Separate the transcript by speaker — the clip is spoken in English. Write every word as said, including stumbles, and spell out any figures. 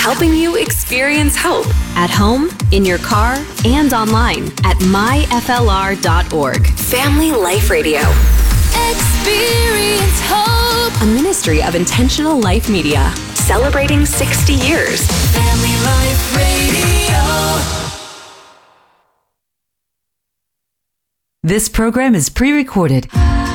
Speaker 1: helping you experience hope at home, in your car, and online at my f l r dot org. Family Life Radio. Experience hope. A ministry of Intentional Life Media. Celebrating sixty years. Family Life Radio.
Speaker 2: This program is pre-recorded.